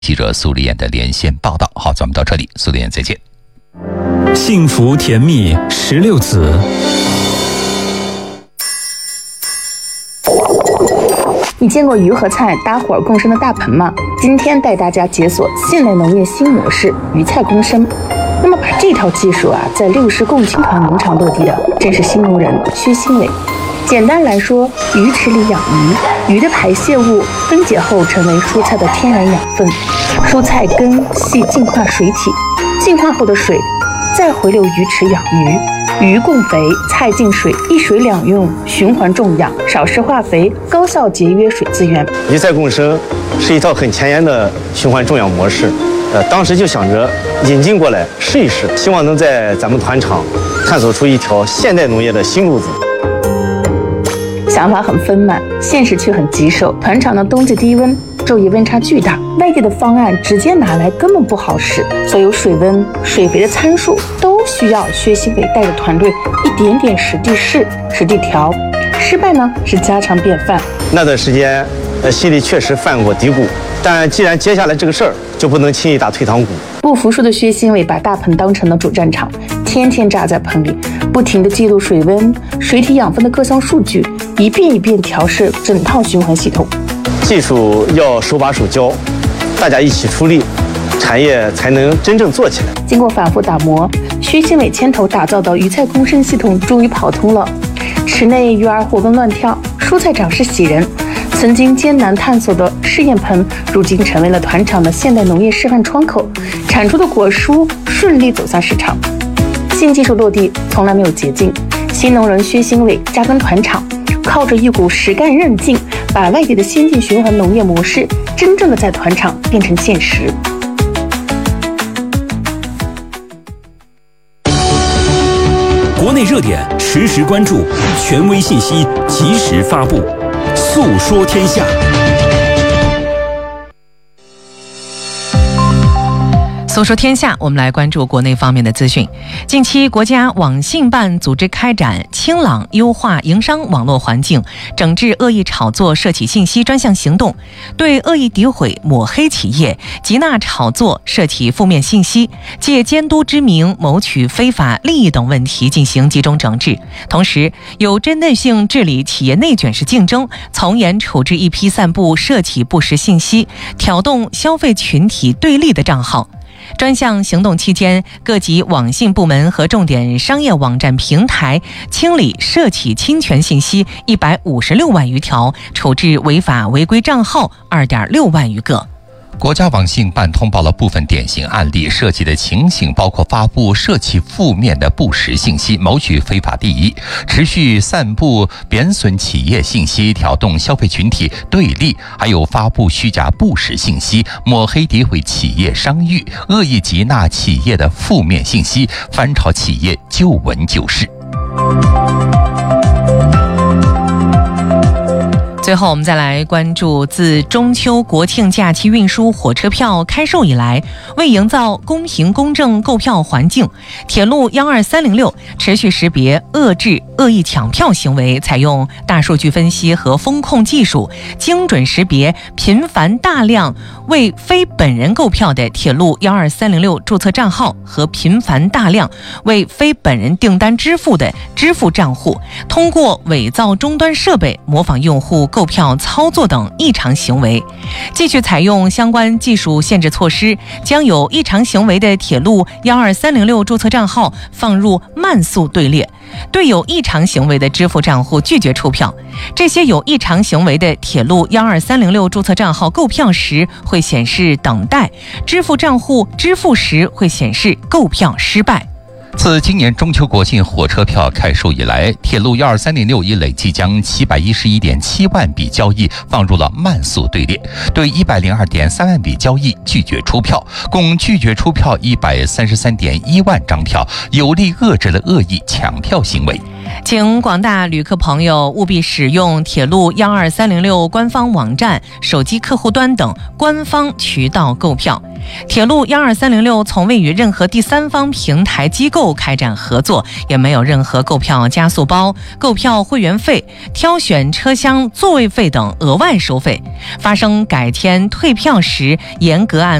记者苏丽燕的连线报道。好，咱们到这里，苏丽燕再见。 幸福甜蜜16子。 你见过鱼和菜搭伙共生的大棚吗？今天带大家解锁现代农业新模式——鱼菜共生。那么把这套技术在六市共青团农场落地的，正是新农人薛新伟。简单来说，鱼池里养鱼，鱼的排泄物分解后成为蔬菜的天然养分，蔬菜根系净化水体，净化后的水再回流鱼池养鱼，鱼共肥，菜进水，一水两用，循环种养，少施化肥，高效节约水资源。 鱼菜共生是一套很前沿的循环种养模式，当时就想着引进过来试一试，希望能在咱们团场探索出一条现代农业的新路子。 想法很丰满，现实却很棘手。团场的冬季低温，昼夜温差巨大，外地的方案直接拿来根本不好使。所有水温、水肥的参数都需要薛新伟带着团队一点点实地试、实地调，失败呢是家常便饭。 那段时间，心里确实犯过嘀咕，但既然接下来这个事儿，就不能轻易打退堂鼓。 不服输的薛新伟把大棚当成了主战场，天天扎在棚里，不停地记录水温、水体养分的各项数据，一遍一遍调试整套循环系统。 技术要手把手教，大家一起出力，产业才能真正做起来。 经过反复打磨，薛新伟牵头打造的鱼菜共生系统终于跑通了。池内鱼儿活蹦乱跳，蔬菜长势喜人。曾经艰难探索的试验棚，如今成为了团场的现代农业示范窗口，产出的果蔬顺利走向市场。新技术落地从来没有捷径，新农人薛新伟扎根团场，靠着一股实干韧劲，把外地的先进循环农业模式真正的在团场变成现实。 国内热点实时关注，权威信息及时发布，诉说天下。 诉说天下，我们来关注国内方面的资讯。近期，国家网信办组织开展清朗优化营商网络环境，整治恶意炒作涉企信息专项行动，对恶意诋毁、抹黑企业、集纳炒作、涉企负面信息、借监督之名谋取非法利益等问题进行集中整治，同时有针对性治理企业内卷式竞争，从严处置一批散布涉企不实信息、挑动消费群体对立的账号。专项行动期间，各级网信部门和重点商业网站平台清理涉企侵权信息156万余条，处置违法违规账号2.6万余个。 国家网信办通报了部分典型案例，涉及的情形包括发布涉企负面的不实信息，谋取非法利益；持续散布贬损企业信息，挑动消费群体对立；还有发布虚假不实信息，抹黑诋毁企业商誉，恶意集纳企业的负面信息，翻炒企业旧闻旧事。 最后我们再来关注，自中秋国庆假期运输火车票开售以来，为营造公平公正购票环境，铁路12306持续识别遏制恶意抢票行为，采用大数据分析和风控技术，精准识别频繁大量为非本人购票的铁路12306注册账号和频繁大量为非本人订单支付的支付账户，通过伪造终端设备模仿用户购票操作等异常行为，继续采用相关技术限制措施，将有异常行为的铁路12306注册账号放入慢速队列，对有异常行为的支付账户拒绝出票。这些有异常行为的铁路12306注册账号购票时会显示等待，支付账户支付时会显示购票失败。 自今年中秋国庆火车票开售以来，铁路12306已累计将711.7万笔交易放入了慢速队列，对102.3万笔交易拒绝出票，共拒绝出票133.1万张票，有力遏制了恶意抢票行为。 请广大旅客朋友务必使用铁路12306官方网站、手机客户端等官方渠道购票。 铁路12306从未与任何第三方平台机构开展合作，也没有任何购票加速包、购票会员费、挑选车厢座位费等额外收费。发生改签退票时，严格按